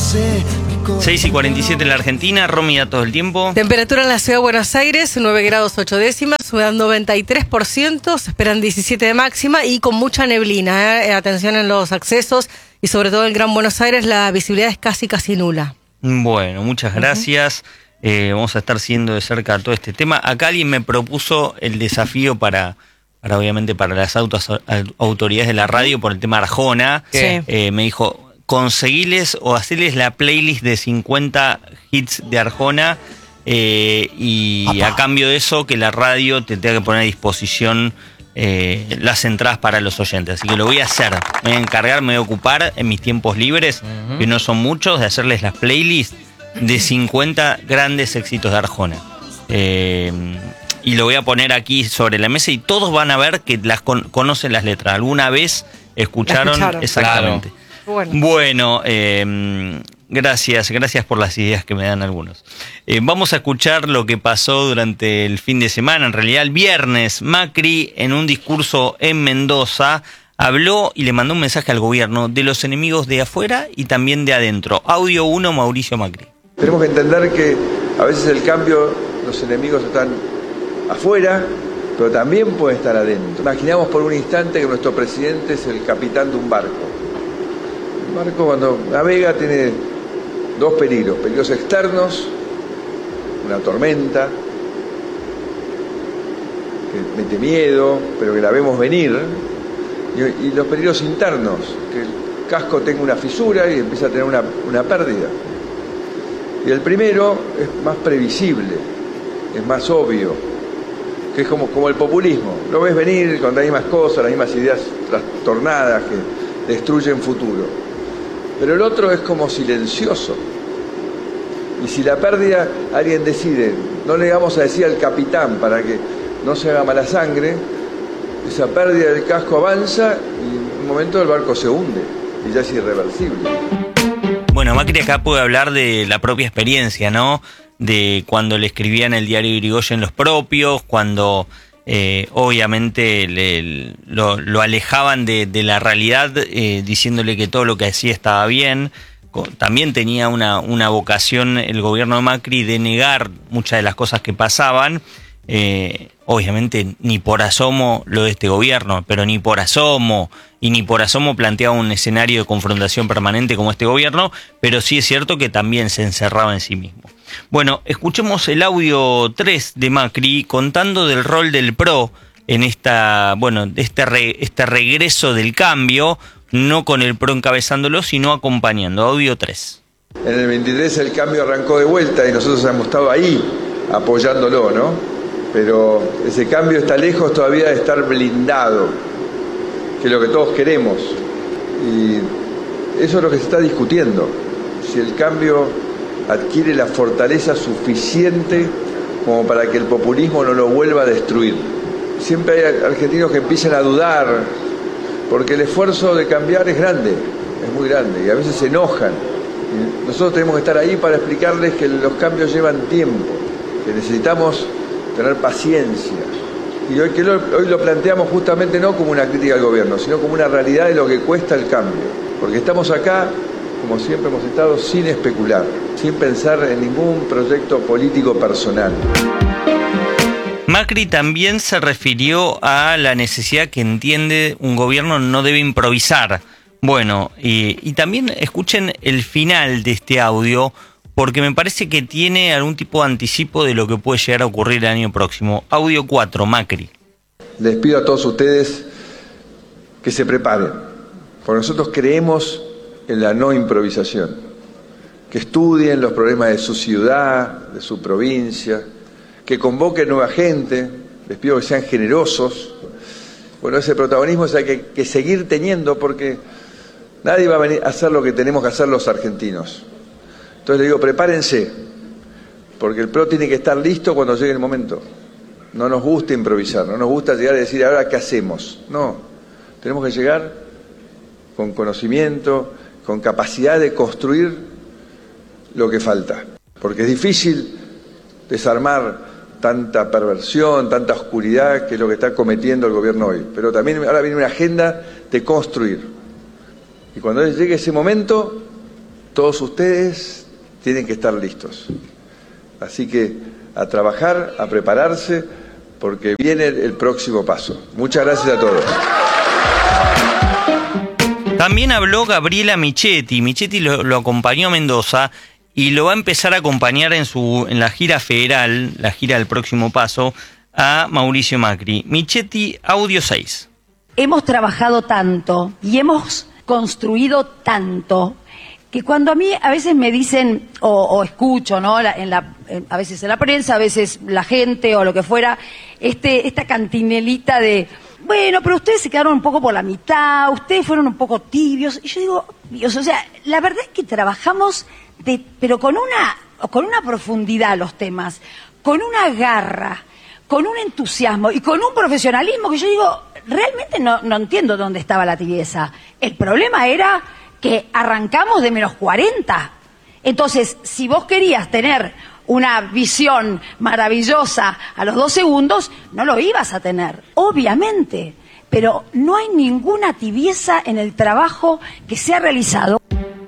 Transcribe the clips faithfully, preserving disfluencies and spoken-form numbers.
seis y cuarenta y siete en la Argentina, Romy, datos del tiempo. Temperatura en la ciudad de Buenos Aires, nueve grados ocho décimas, humedad noventa y tres por ciento, se esperan diecisiete de máxima y con mucha neblina. ¿eh? Atención en los accesos y sobre todo en Gran Buenos Aires la visibilidad es casi casi nula. Bueno, muchas gracias. Uh-huh. eh, vamos a estar siguiendo de cerca todo este tema. Acá alguien me propuso el desafío para... para obviamente para las autos, autoridades de la radio por el tema Arjona. Sí. Eh, me dijo, conseguirles o hacerles la playlist de cincuenta hits de Arjona eh, y Apá. a cambio de eso que la radio te tenga que poner a disposición eh, las entradas para los oyentes. Así que lo voy a hacer, me voy a encargar, me voy a ocupar en mis tiempos libres, uh-huh. que no son muchos, de hacerles las playlists de cincuenta grandes éxitos de Arjona. Eh, y lo voy a poner aquí sobre la mesa y todos van a ver que las con, conocen las letras. Alguna vez escucharon, escucharon. exactamente. Claro. Bueno, bueno eh, gracias, gracias por las ideas que me dan algunos. Eh, vamos a escuchar lo que pasó durante el fin de semana, en realidad el viernes. Macri, en un discurso en Mendoza, habló y le mandó un mensaje al gobierno de los enemigos de afuera y también de adentro. Audio uno, Mauricio Macri. Tenemos que entender que a veces el cambio, los enemigos están afuera, pero también puede estar adentro. Imaginamos por un instante que nuestro presidente es el capitán de un barco. Un barco cuando navega tiene dos peligros, peligros externos, una tormenta, que mete miedo, pero que la vemos venir, y, y los peligros internos, que el casco tenga una fisura y empieza a tener una, una pérdida. Y el primero es más previsible, es más obvio, que es como, como el populismo. Lo ves venir con las mismas cosas, las mismas ideas trastornadas que destruyen futuro. Pero el otro es como silencioso. Y si la pérdida, alguien decide, no le vamos a decir al capitán para que no se haga mala sangre, esa pérdida del casco avanza y en un momento el barco se hunde y ya es irreversible. Bueno, Macri acá puede hablar de la propia experiencia, ¿no? De cuando le escribían el diario Irigoyen los propios, cuando eh, obviamente le, lo, lo alejaban de, de la realidad, eh, diciéndole que todo lo que hacía estaba bien. También tenía una, una vocación el gobierno de Macri de negar muchas de las cosas que pasaban. Eh, obviamente ni por asomo lo de este gobierno, pero ni por asomo y ni por asomo planteaba un escenario de confrontación permanente como este gobierno, pero sí es cierto que también se encerraba en sí mismo. Bueno, escuchemos el audio tres de Macri contando del rol del P R O en esta, bueno, este, re, este regreso del cambio, no con el P R O encabezándolo, sino acompañando. Audio tres. En el veintitrés el cambio arrancó de vuelta y nosotros hemos estado ahí apoyándolo, ¿no? Pero ese cambio está lejos todavía de estar blindado, que es lo que todos queremos. Y eso es lo que se está discutiendo. Si el cambio adquiere la fortaleza suficiente como para que el populismo no lo vuelva a destruir. Siempre hay argentinos que empiezan a dudar, porque el esfuerzo de cambiar es grande, es muy grande, y a veces se enojan. Y nosotros tenemos que estar ahí para explicarles que los cambios llevan tiempo, que necesitamos tener paciencia. Y hoy, que lo, hoy lo planteamos justamente no como una crítica al gobierno, sino como una realidad de lo que cuesta el cambio. Porque estamos acá, como siempre hemos estado, sin especular, sin pensar en ningún proyecto político personal. Macri también se refirió a la necesidad que entiende un gobierno no debe improvisar. Bueno, y, y también escuchen el final de este audio, porque me parece que tiene algún tipo de anticipo de lo que puede llegar a ocurrir el año próximo. Audio cuatro, Macri. Les pido a todos ustedes que se preparen, porque nosotros creemos en la no improvisación, que estudien los problemas de su ciudad, de su provincia, que convoquen nueva gente, les pido que sean generosos. Bueno, ese protagonismo es el que hay que seguir teniendo, porque nadie va a venir a hacer lo que tenemos que hacer los argentinos. Entonces le digo, prepárense, porque el P R O tiene que estar listo cuando llegue el momento. No nos gusta improvisar, no nos gusta llegar a decir, ahora qué hacemos. No, tenemos que llegar con conocimiento, con capacidad de construir lo que falta. Porque es difícil desarmar tanta perversión, tanta oscuridad, que es lo que está cometiendo el gobierno hoy. Pero también ahora viene una agenda de construir. Y cuando llegue ese momento, todos ustedes tienen que estar listos. Así que a trabajar, a prepararse, porque viene el próximo paso. Muchas gracias a todos. También habló Gabriela Michetti. Michetti lo, lo acompañó a Mendoza y lo va a empezar a acompañar en su en la gira federal, la gira del próximo paso, a Mauricio Macri. Michetti, audio seis. Hemos trabajado tanto y hemos construido tanto que cuando a mí a veces me dicen o, o escucho, ¿no? La, en la, en, a veces en la prensa, a veces la gente o lo que fuera, este esta cantinelita de bueno, pero ustedes se quedaron un poco por la mitad, ustedes fueron un poco tibios. Y yo digo, Dios, o sea, la verdad es que trabajamos, de, pero con una, con una profundidad los temas, con una garra, con un entusiasmo y con un profesionalismo que yo digo, realmente no, no entiendo dónde estaba la tibieza. El problema era que arrancamos de menos cuarenta. Entonces, si vos querías tener una visión maravillosa a los dos segundos, no lo ibas a tener, obviamente. Pero no hay ninguna tibieza en el trabajo que se ha realizado.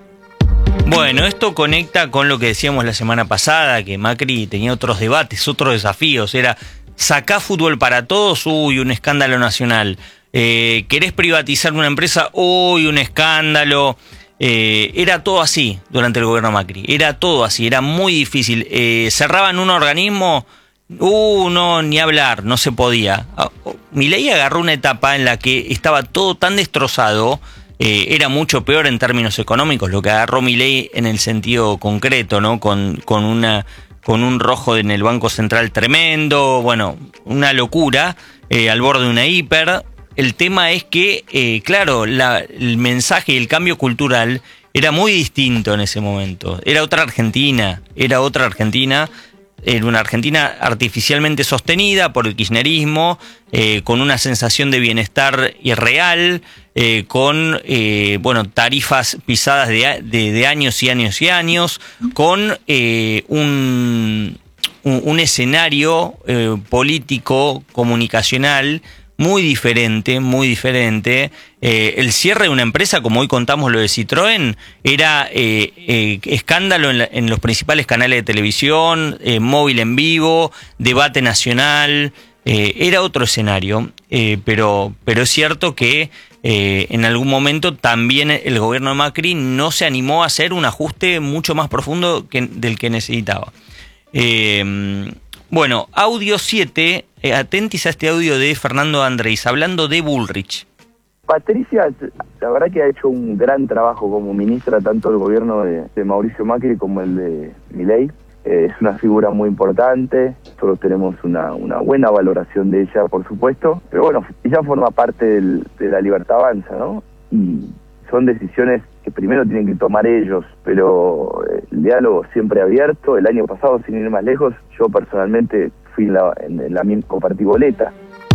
Bueno, esto conecta con lo que decíamos la semana pasada, que Macri tenía otros debates, otros desafíos. Era, sacá fútbol para todos, uy, un escándalo nacional. Eh, ¿Querés privatizar una empresa? Uy, un escándalo. Eh, era todo así durante el gobierno Macri, era todo así, era muy difícil. Eh, cerraban un organismo, uh, no, ni hablar, no se podía. Milei agarró una etapa en la que estaba todo tan destrozado, eh, era mucho peor en términos económicos lo que agarró Milei en el sentido concreto, ¿no? Con, con, una, con un rojo en el Banco Central tremendo, bueno, una locura, eh, al borde de una hiper. El tema es que, eh, claro, la, el mensaje y el cambio cultural era muy distinto en ese momento. Era otra Argentina, era otra Argentina, era una Argentina artificialmente sostenida por el kirchnerismo, eh, con una sensación de bienestar irreal, eh, con eh, bueno, tarifas pisadas de, de, de años y años y años, con eh, un, un, un escenario eh, político, comunicacional, muy diferente, muy diferente. Eh, el cierre de una empresa, como hoy contamos lo de Citroën, era eh, eh, escándalo en, la, en los principales canales de televisión, eh, móvil en vivo, debate nacional, eh, era otro escenario, eh, pero, pero es cierto que eh, en algún momento también el gobierno de Macri no se animó a hacer un ajuste mucho más profundo que, del que necesitaba. Eh, bueno, audio siete, eh, atentis a este audio de Fernando Andrés, hablando de Bullrich. Patricia, la verdad que ha hecho un gran trabajo como ministra, tanto el gobierno de, de Mauricio Macri como el de Milei. Eh, es una figura muy importante, nosotros tenemos una, una buena valoración de ella, por supuesto, pero bueno, ella forma parte del, de la Libertad Avanza, ¿no? Y son decisiones que primero tienen que tomar ellos, pero el diálogo siempre abierto. El año pasado, sin ir más lejos, yo personalmente fui en la, en, en la misma, compartí boleta.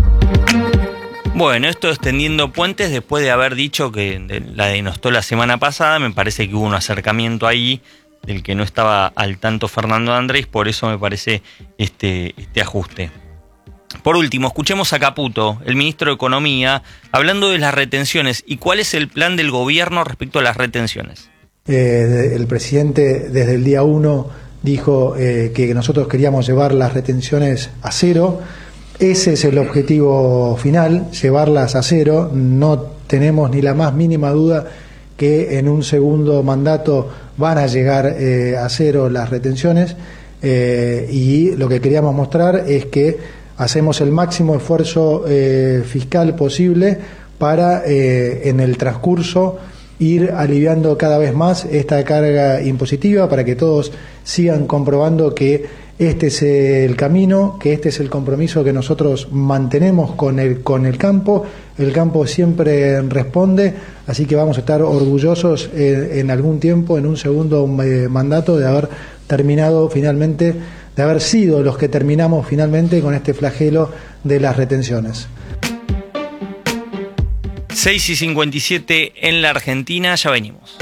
Bueno, esto extendiendo puentes después de haber dicho que de, la denostó la semana pasada, me parece que hubo un acercamiento ahí del que no estaba al tanto Fernando Andrés, por eso me parece este, este ajuste. Por último, escuchemos a Caputo, el ministro de Economía, hablando de las retenciones y cuál es el plan del gobierno respecto a las retenciones. Eh, el presidente desde el día uno dijo eh, que nosotros queríamos llevar las retenciones a cero. Ese es el objetivo final, llevarlas a cero. No tenemos ni la más mínima duda que en un segundo mandato van a llegar eh, a cero las retenciones, eh, y lo que queríamos mostrar es que hacemos el máximo esfuerzo eh, fiscal posible para eh, en el transcurso ir aliviando cada vez más esta carga impositiva, para que todos sigan comprobando que este es el camino, que este es el compromiso que nosotros mantenemos con el, con el campo. El campo siempre responde, así que vamos a estar orgullosos en, en algún tiempo, en un segundo eh, mandato, de haber terminado finalmente, de haber sido los que terminamos finalmente con este flagelo de las retenciones. seis y cincuenta y siete en la Argentina, ya venimos.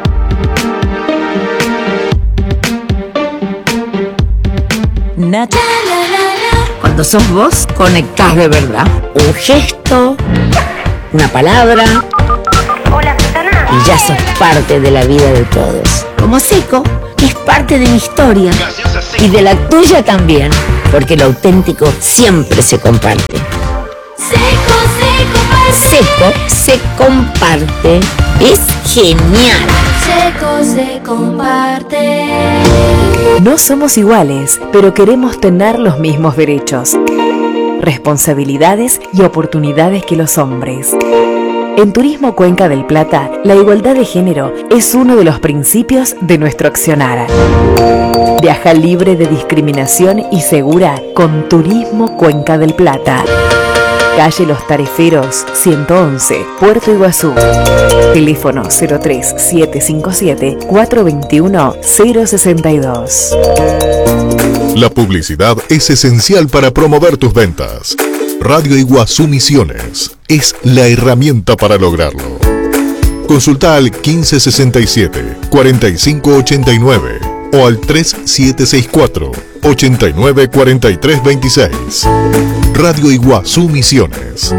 Nat. Cuando sos vos, conectás de verdad. Un gesto, una palabra. Hola, Susana. Y ya sos parte de la vida de todos. seco es parte de mi historia y de la tuya también, porque lo auténtico siempre se comparte. Seco, se comparte. Seco se comparte. Es genial. Seco se comparte. No somos iguales, pero queremos tener los mismos derechos, responsabilidades y oportunidades que los hombres. En Turismo Cuenca del Plata, la igualdad de género es uno de los principios de nuestro accionar. Viaja libre de discriminación y segura con Turismo Cuenca del Plata. Calle Los Tariferos, ciento once, Puerto Iguazú. Teléfono cero tres siete cinco siete cuatro dos uno cero seis dos. La publicidad es esencial para promover tus ventas. Radio Iguazú Misiones es la herramienta para lograrlo. Consulta al quince sesenta y siete, cuarenta y cinco ochenta y nueve o al tres siete seis cuatro, ochenta y nueve cuarenta y tres veintiséis. Radio Iguazú Misiones.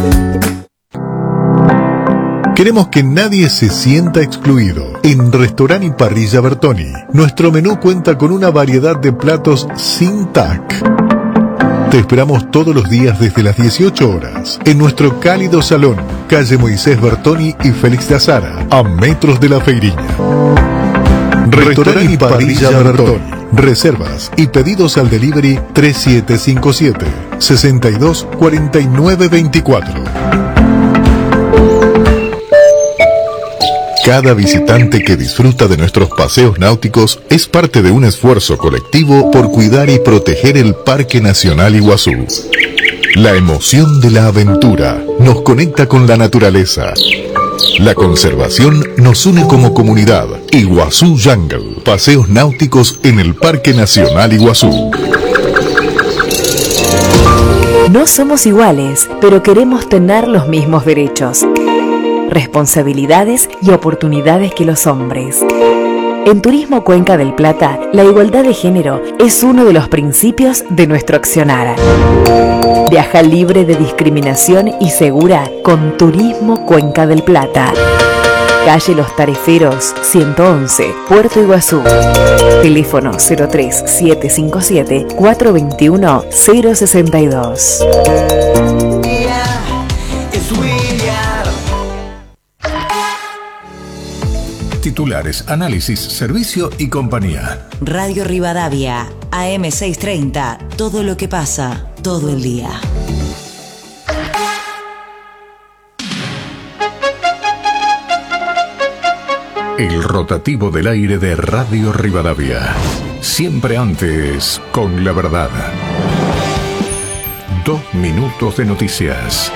Queremos que nadie se sienta excluido. En Restaurante y Parrilla Bertoni, nuestro menú cuenta con una variedad de platos sin T A C. Te esperamos todos los días desde las dieciocho horas en nuestro cálido salón, calle Moisés Bertoni y Félix de Azara, a metros de la Feiriña. Restaurante y Parrilla Bertoni. Reservas y pedidos al delivery tres siete cinco siete, sesenta y dos cuarenta y nueve veinticuatro. Cada visitante que disfruta de nuestros paseos náuticos es parte de un esfuerzo colectivo por cuidar y proteger el Parque Nacional Iguazú. La emoción de la aventura nos conecta con la naturaleza. La conservación nos une como comunidad. Iguazú Jungle. Paseos náuticos en el Parque Nacional Iguazú. No somos iguales, pero queremos tener los mismos derechos, responsabilidades y oportunidades que los hombres. En Turismo Cuenca del Plata, la igualdad de género es uno de los principios de nuestro accionar. Viaja libre de discriminación y segura con Turismo Cuenca del Plata. Calle Los Tariferos, ciento once, Puerto Iguazú. Teléfono cero tres siete cinco siete cuatro dos uno cero seis dos. Titulares, análisis, servicio y compañía. Radio Rivadavia, A M seiscientos treinta, todo lo que pasa, todo el día. El rotativo del aire de Radio Rivadavia. Siempre antes, con la verdad. Dos minutos de noticias.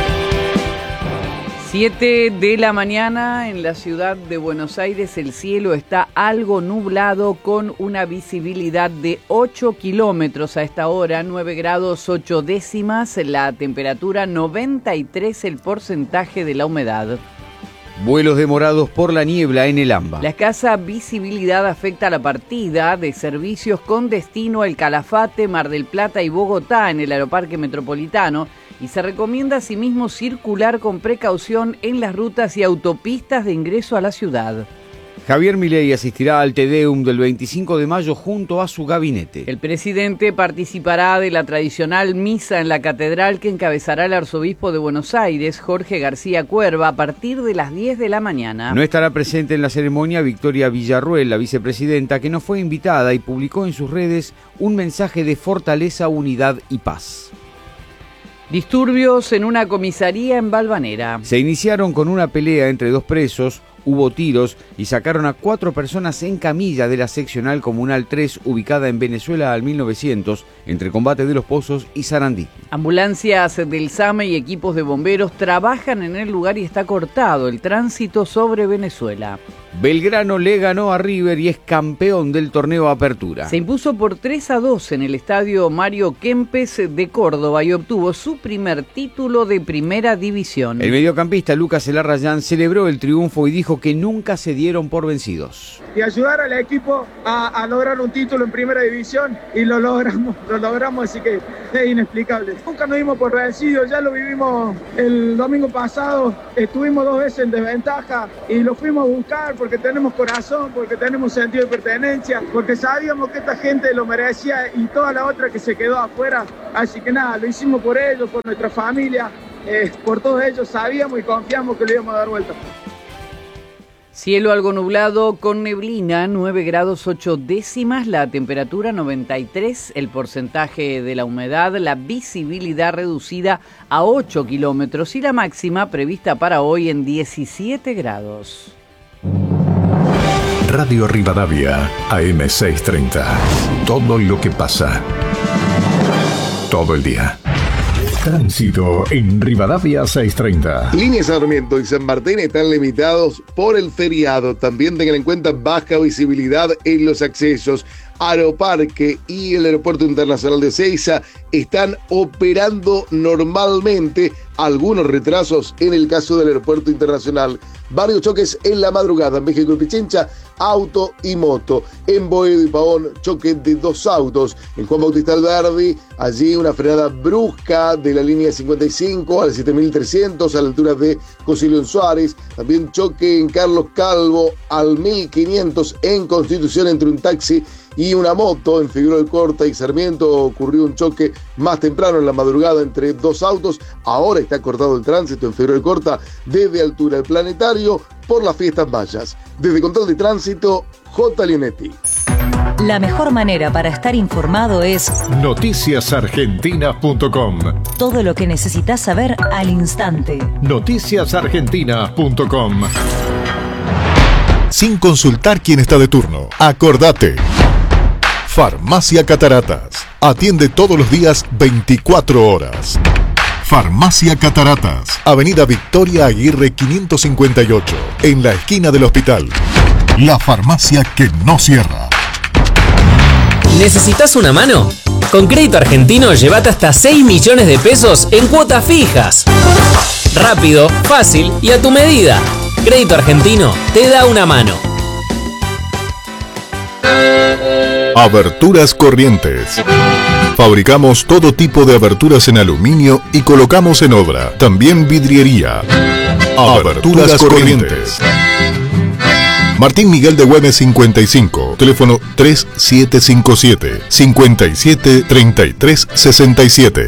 siete de la mañana en la ciudad de Buenos Aires. El cielo está algo nublado con una visibilidad de ocho kilómetros a esta hora, nueve grados ocho décimas, la temperatura noventa y tres el porcentaje de la humedad. Vuelos demorados por la niebla en el AMBA. La escasa visibilidad afecta a la partida de servicios con destino al Calafate, Mar del Plata y Bogotá en el Aeroparque Metropolitano, y se recomienda asimismo circular con precaución en las rutas y autopistas de ingreso a la ciudad. Javier Milei asistirá al Te Deum del veinticinco de mayo junto a su gabinete. El presidente participará de la tradicional misa en la catedral que encabezará el arzobispo de Buenos Aires, Jorge García Cuerva, a partir de las diez de la mañana. No estará presente en la ceremonia Victoria Villarruel, la vicepresidenta, que no fue invitada y publicó en sus redes un mensaje de fortaleza, unidad y paz. Disturbios en una comisaría en Valvanera. Se iniciaron con una pelea entre dos presos, hubo tiros y sacaron a cuatro personas en camilla de la seccional comunal tres, ubicada en Venezuela al mil novecientos, entre Combate de los Pozos y Sarandí. Ambulancias del SAME y equipos de bomberos trabajan en el lugar y está cortado el tránsito sobre Venezuela. Belgrano le ganó a River y es campeón del torneo Apertura. Se impuso por tres a dos en el estadio Mario Kempes de Córdoba y obtuvo su primer título de primera división. El mediocampista Lucas Elarrayán celebró el triunfo y dijo que nunca se dieron por vencidos. Y ayudar al equipo a, a lograr un título en primera división y lo logramos, lo logramos, así que es inexplicable. Nunca nos dimos por vencidos, ya lo vivimos el domingo pasado, estuvimos dos veces en desventaja y lo fuimos a buscar porque tenemos corazón, porque tenemos sentido de pertenencia, porque sabíamos que esta gente lo merecía y toda la otra que se quedó afuera. Así que nada, lo hicimos por ellos, por nuestra familia, eh, por todos ellos, sabíamos y confiamos que lo íbamos a dar vuelta. Cielo algo nublado con neblina, nueve grados ocho décimas, la temperatura noventa y tres, el porcentaje de la humedad, la visibilidad reducida a ocho kilómetros y la máxima prevista para hoy en diecisiete grados. Radio Rivadavia, A M seiscientos treinta. Todo lo que pasa. Todo el día. Tránsito en Rivadavia seiscientos treinta. Línea Sarmiento y San Martín están limitados por el feriado. También tengan en cuenta baja visibilidad en los accesos. Aeroparque y el Aeropuerto Internacional de Ezeiza están operando normalmente. Algunos retrasos en el caso del Aeropuerto Internacional. Varios choques en la madrugada en México y Pichincha, auto y moto. En Boedo y Pavón, choque de dos autos. En Juan Bautista Alberdi, allí una frenada brusca de la línea cincuenta y cinco al siete mil trescientos a la altura de Cosilión Suárez. También choque en Carlos Calvo al mil quinientos en Constitución entre un taxi y una moto. En Figueroa Alcorta y Sarmiento ocurrió un choque más temprano en la madrugada entre dos autos. Ahora está cortado el tránsito en Figueroa Alcorta desde altura del Planetario por las fiestas mayas. Desde Control de Tránsito, J. Linetti. La mejor manera para estar informado es noticias argentinas punto com. Todo lo que necesitas saber al instante. noticias argentinas punto com. Sin consultar quién está de turno. Acordate. Farmacia Cataratas. Atiende todos los días veinticuatro horas. Farmacia Cataratas. Avenida Victoria Aguirre quinientos cincuenta y ocho. En la esquina del hospital. La farmacia que no cierra. ¿Necesitas una mano? Con Crédito Argentino llévate hasta seis millones de pesos en cuotas fijas. Rápido, fácil y a tu medida. Crédito Argentino te da una mano. Aberturas Corrientes. Fabricamos todo tipo de aberturas en aluminio y colocamos en obra. También vidriería. Aberturas Corrientes. Martín Miguel de Güemes cincuenta y cinco. Teléfono tres siete cinco siete, cinco siete tres tres seis siete.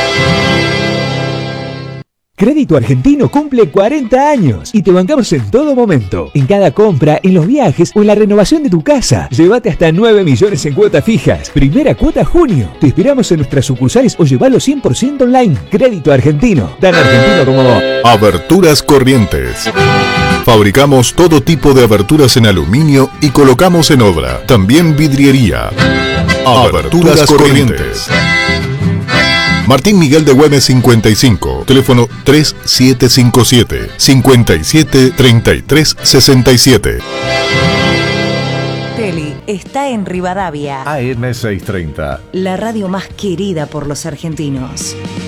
Crédito Argentino cumple cuarenta años y te bancamos en todo momento. En cada compra, en los viajes o en la renovación de tu casa. Llévate hasta nueve millones en cuotas fijas. Primera cuota junio. Te esperamos en nuestras sucursales o llevalo cien por ciento online. Crédito Argentino. Tan argentino como vos. Aberturas Corrientes. Fabricamos todo tipo de aberturas en aluminio y colocamos en obra. También vidriería. Aberturas Corrientes. Martín Miguel de Güemes cincuenta y cinco. Teléfono tres siete cinco siete, cinco siete tres tres seis siete. Teli está en Rivadavia. A M seiscientos treinta. La radio más querida por los argentinos.